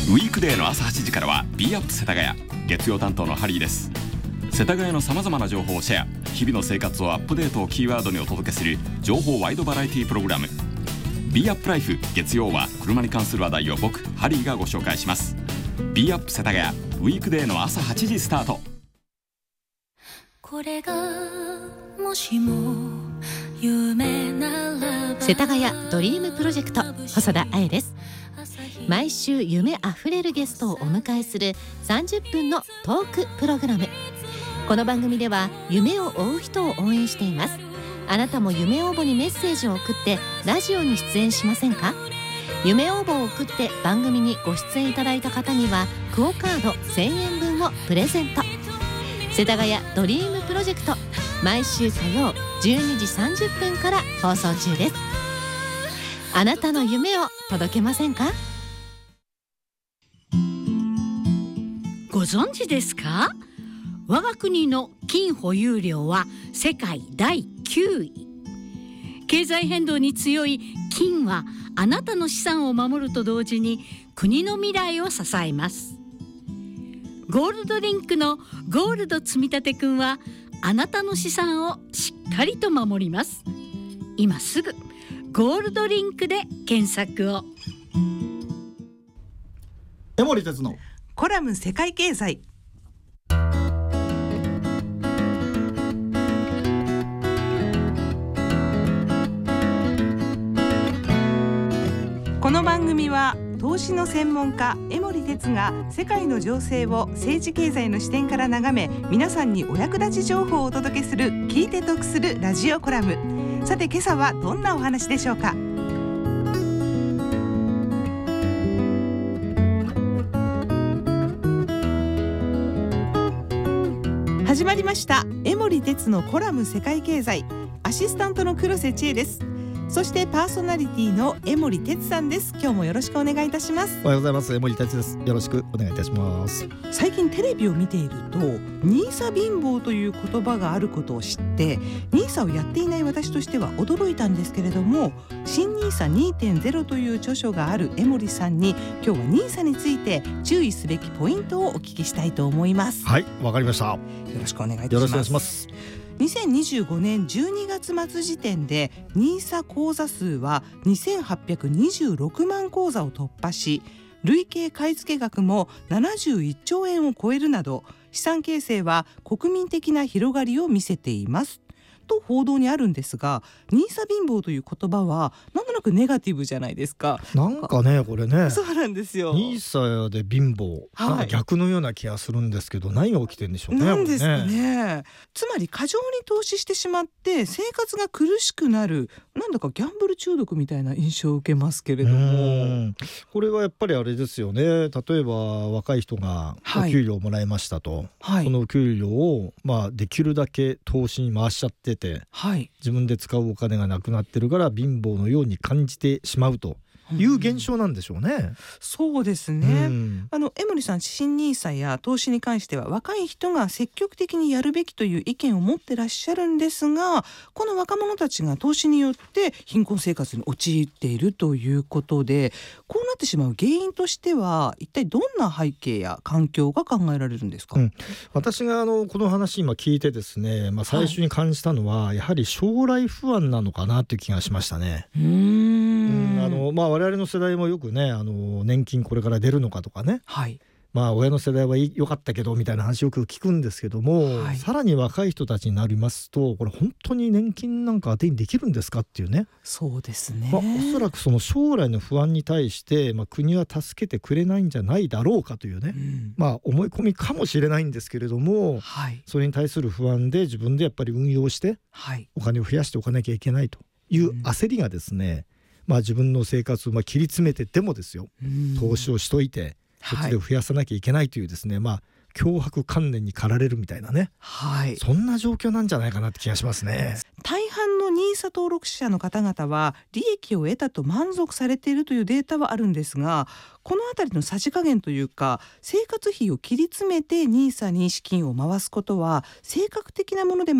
ウィークデーの朝8時からは B アップ世田谷、月曜担当のハリーです。世田谷のさまざまな情報をシェア、日々の生活をアップデートをキーワードにお届けする情報ワイドバラエティプログラム B アップライフ。月曜は車に関する話題を僕ハリーがご紹介します。 B アップ世田谷、ウィークデーの朝8時スタート。 これがもしも夢ならば。 世田谷ドリームプロジェクト、細田愛です。毎週夢あふれるゲストをお迎えする30分のトークプログラム。この番組では夢を追う人を応援しています。あなたも夢応募にメッセージを送ってラジオに出演しませんか？夢応募を送って番組にご出演いただいた方にはクオカード1000円分をプレゼント。世田谷ドリームプロジェクト、毎週火曜12時30分から放送中です。あなたの夢を届けませんか？ ご存知ですか？我が国の金保有量は世界第9位。経済変動に強い金はあなたの資産を守ると同時に国の未来を支えます。ゴールドリンクのゴールド積立くんはあなたの資産をしっかりと守ります。今すぐゴールドリンクで検索を。 江森哲のコラム世界経済。この番組は投資の専門家江森哲が世界の情勢を政治経済の視点から眺め、皆さんにお役立ち情報をお届けする聞いて得するラジオコラム。さて今朝はどんなお話でしょうか？始まりました江森哲のコラム世界経済。アシスタントの黒瀬千恵です。そしてパーソナリティの江森哲さんです。今日もよろしくお願いいたします。 おはようございます。江森哲です。よろしくお願いいたします。 最近テレビを見ているとNISA貧乏という言葉があることを知って、NISAをやっていない私としては驚いたんですけれども、新NISA2.0 という著書がある江森さんに今日はNISAについて注意すべきポイントをお聞きしたいと思います。 はい、わかりました。 よろしくお願いいたします。 よろしくお願いします。 2025年12月末時点で NISA 口座数は2826万口座を突破し、累計買付額も71兆円を超えるなど、資産形成は国民的な広がりを見せていますと報道にあるんですが、NISA貧乏という言葉はなんとなくネガティブじゃないですか。 なんかね、これね、 そうなんですよ。 NISAで貧乏、なんか逆のような気がするんですけど、何が起きてるんでしょうね。 なんですかね。つまり過剰に投資してしまって生活が苦しくなる、なんだかギャンブル中毒みたいな印象を受けますけれども、 これはやっぱりあれですよね。例えば若い人がお給料をもらいましたと、そのお給料をできるだけ投資に回しちゃってて、自分で使うお金がなくなってるから貧乏のように感じてしまうという現象なんでしょうね。 そうですね。江森さん、新NISAや投資に関しては若い人が積極的にやるべきという意見を持ってらっしゃるんですが、この若者たちが投資によって貧困生活に陥っているということで、こうなってしまう原因としては一体どんな背景や環境が考えられるんですか？ 私がこの話今聞いてですね、最初に感じたのは、やはり将来不安なのかなという気がしましたね。我々の世代もよくね、年金これから出るのかとかね、親の世代は良かったけどみたいな話よく聞くんですけども、さらに若い人たちになりますと、これ本当に年金なんか当てにできるんですかっていうね。 そうですね。 おそらくその将来の不安に対して、国は助けてくれないんじゃないだろうかというね、思い込みかもしれないんですけれども、それに対する不安で自分でやっぱり運用して、お金を増やしておかなきゃいけないという焦りがですね、自分の生活を切り詰めてでもですよ、投資をしといてそっちで増やさなきゃいけないというですね、脅迫観念に駆られるみたいなね、そんな状況なんじゃないかなって気がしますね。 大半のNISA登録者の方々は利益を得たと満足されているというデータはあるんですが、このあたりのさじ加減というか、生活費を切り詰めてNISAに資金を回すことは性格的なものでも